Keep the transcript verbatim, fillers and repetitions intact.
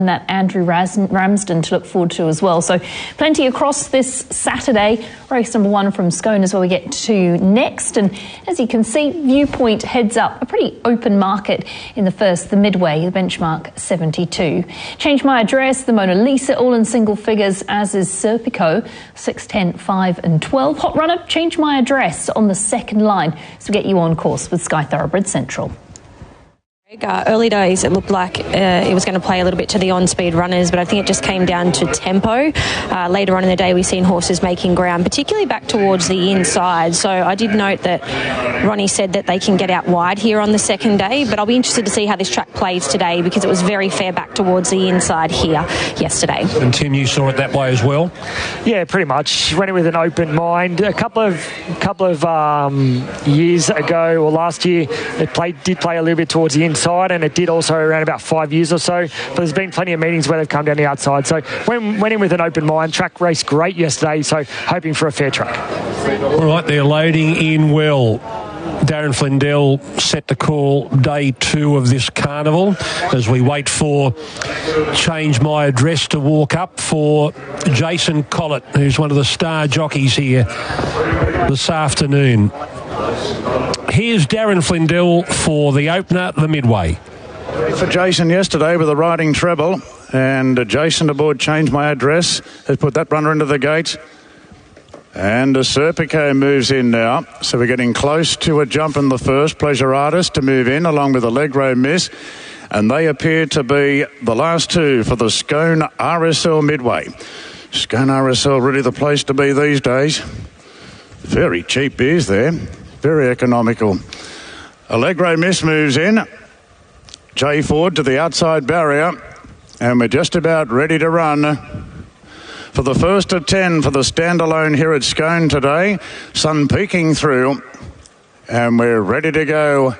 that Andrew Ras- Ramsden to look forward to as well. So plenty across this Saturday. Race number one from Scone is where we get to next. And as you can see, Viewpoint heads up. A pretty open market in the first, the midway, the benchmark seventy-two. Change My Address, the Mona Lisa, all in single figures, as is Serpico, six, ten, five and twelve. Hot Runner, Change My Address on the second line. So get you on course with Sky Thoroughbred Central. Uh, early days it looked like uh, it was going to play a little bit to the on-speed runners, but I think it just came down to tempo. Uh, later on in the day we've seen horses making ground, particularly back towards the inside. So I did note that Ronnie said that they can get out wide here on the second day, but I'll be interested to see how this track plays today because it was very fair back towards the inside here yesterday. And Tim, you saw it that way as well? Yeah, pretty much. Went in with an open mind. A couple of couple of um, years ago, or last year, it played did play a little bit towards the inside. And it did also around about five years or so. But there's been plenty of meetings where they've come down the outside. So went, went in with an open mind. Track raced great yesterday, so hoping for a fair track. All right, they're loading in well. Darren Flindell set to call day two of this carnival as we wait for Change My Address to walk up for Jason Collett, who's one of the star jockeys here this afternoon. Here's Darren Flindell for the opener, the midway. For Jason yesterday with a riding treble, and uh, Jason aboard Change My Address has put that runner into the gate. And uh, Serpico moves in now, so we're getting close to a jump in the first. Pleasure Artist to move in along with Allegro Miss, and they appear to be the last two for the Scone R S L Midway. Scone R S L really the place to be these days. Very cheap beers there. Very economical. Allegro Miss moves in. Jay Ford to the outside barrier. And we're just about ready to run for the first of ten for the standalone here at Scone today. Sun peeking through. And we're ready to go